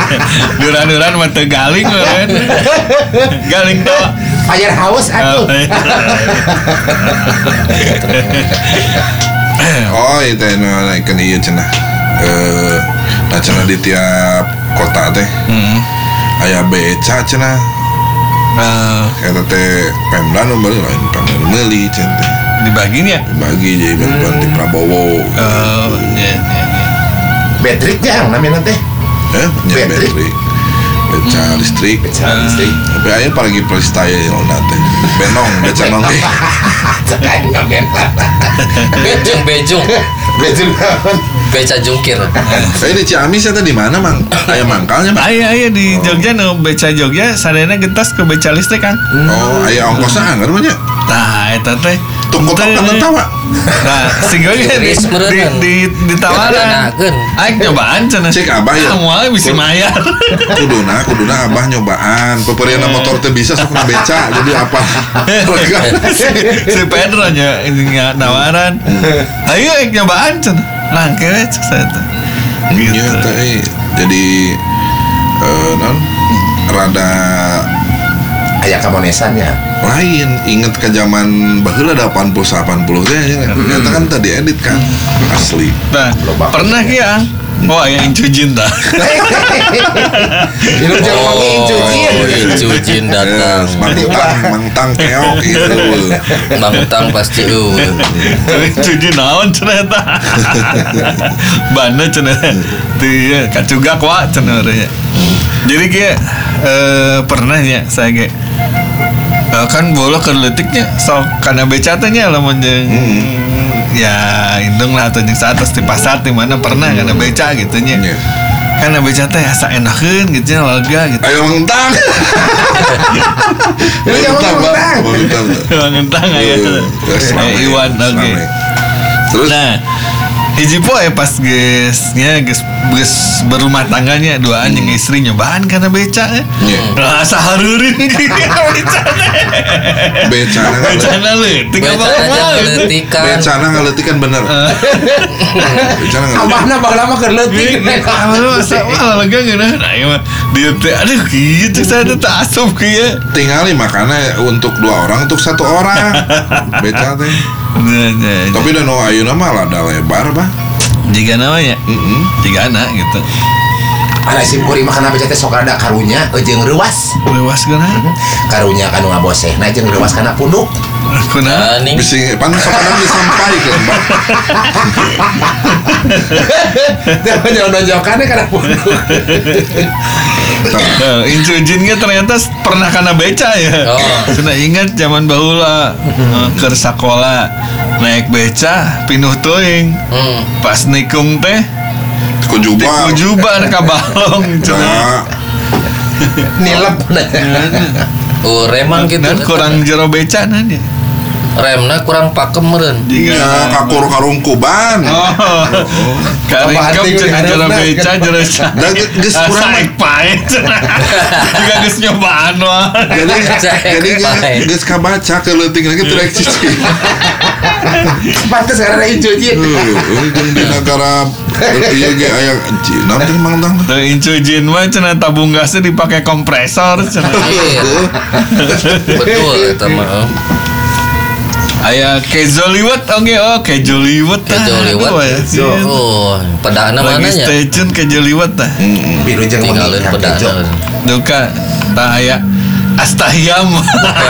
Duran-duran mah teu galing meureun. Galing tawa. Firehouse atuh. Oh itu naikkan iya cenah. Nah cenah di tiap kota teh aya beca cenah. Eta teh Pemda nu beuli lain Pemda meuli cenah teh. Dibaginya Dibagi jadi bantuan di Prabowo. iya. Betrik jang namanya teh. Betrik. Beca listrik. Tapi aya paragi freestyle teh. Benong beca nongki. Cekain ngaben. Bejung. Beca jungkir. Di Ciamis eta di mana Mang? Aya mangkalnya Mang? Aya di Jogja nu beca Jogja sadayana gentos ke beca listrik Kang. Oh, aya ongkosna anggar mah nya. Tah eta teh Tunggu kan tawa. Nah, sehingga ditawaran. Aing nyobaan cenah. Cek abah ya. Moal bisa mayar. Kuduna abah nyobaan. Peperina motor teh bisa sok beca jadi apa? Si Pedro nya nawaran. Ayo aing nyobaan cenah. Langke we cek saya teh. Iya teh. Jadi rada aya kamonesannya lain inget ke zaman baheula 80 teh ternyata kan tadi edit kan asli. Nah, pernah ya oh aya incujin dah. Minum jeung wangi incujin datang. Mangtang keok gitu. Mangtang pasti incujin naon cenah eta. Bana cenah. Teu kacugak wa cenah nya. Jadi kayak pernah ya saya kayak kan bola ke letiknya sok karena beca teh nya lamun jeung ya indung lah atau jeung satos di pasar di mana pernah karena beca gitu nya. Karena beca teh asa enakeun gitu nya lega gitu. Ayo mentang. Mentang aya. Iwan oke. Terus nah hiji poe pas geusnya geus berumah tangganya duaan jeung istri nyobaan karena beca rasa hareureun becana leutik becana ngaleutik kan bener becana ngaleutik abahna baheula mah keur leutik asa lega geuna ieu mah dieu teh aduh kieu cek saya teh asup kieu tingali makana untuk 2 orang untuk 1 orang beca teh. Tapi dan ayeuna mah lada lebar bah. Jika namanya, jika anak gitu. Ada simpuri makan beca teh sok rada karunya jeung reuwas. Reuwas geuna. Karunya kanu ngabosehna jeung reuwas kana punduk. Kunaon? Bisi pan sok kana disampaikeun bah. Teh nonjokannya kana punduk. Incujinnya ternyata pernah kena beca ya. Sudah ingat zaman baheula keur sakola naik beca pinuh teuing. Pas nikung teh kujuban ka balong cenah. Nilep. Remang gitu. Kurang jero beca nanya. Remna kurang pakem meureun. Iya, kakur karungkuban. Karingkem jeung jero beca jero. Da geus kurang pae. Juga geus nyobaan wah. Jadi geus kabaca ke leutik lagi trek cici. Pantes karena incujin. Jeung di negara ieu ge aya Cina teh mangtang. Teu incujin mah cenah tabung gasnya dipake kompresor cenah. Betul eta mah. Aya kejo liwet kejo liwet pedana mana nya station kejo liwet tah biru jeung tinggalin pedana duka tah aya astahiyam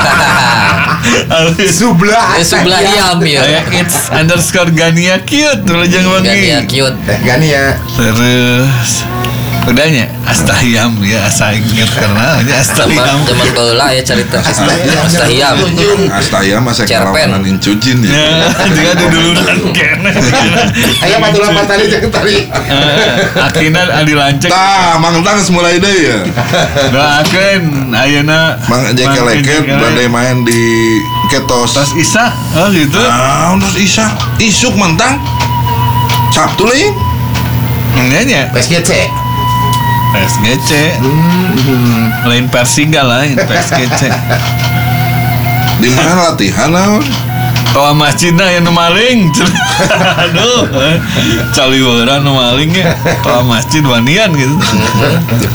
sebelah yam ya aya its_Gania cute dulu jeung wangi Gania cute Gania terus udahnya astahiyam ya asa inget karena astahiyam zaman baheula aya carita astahiyam masa kalawanan incujin ya juga dudulunan kene aya baturan patali jeung tali akhirna adi lancek tah mangtang mulai deui ya doakeun ayeuna mang jekeleket bade main di ketos tas Isa oh gitu terus Isa isuk mantang Sabtu leuing nya PSGC lain Persiga lain PSGC di mana latihan naon toa masjidna yang maling aduh caliweuran nu maling ya toa masjid wanian gitu